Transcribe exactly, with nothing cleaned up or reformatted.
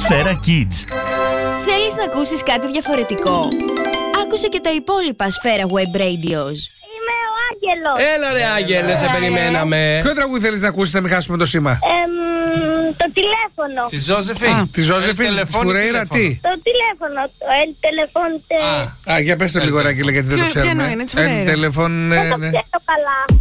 Σφαίρα Kids. Θέλεις να ακούσεις κάτι διαφορετικό? Άκουσε και τα υπόλοιπα Σφαίρα Web Radios. Είμαι ο Άγγελος. Έλα ρε Άγγελε, σε περιμέναμε. Ποιο τραγούδι θέλεις να ακούσεις, να μην χάσουμε το σήμα? Εμ, το τηλέφωνο. Τη Ζώζεφιν. Τη Ζώζεφιν, τη Φουρέιρα, τι? Το τηλέφωνο. Το El Telephone. Α. Α, για πες το λίγο, Ράκη, γιατί δεν το Ποιο- ποιο ξέρουμε. εννοεί, είναι της El Φουρέιρα. Telephone, Δεν ε, το ναι. ξέρω καλά.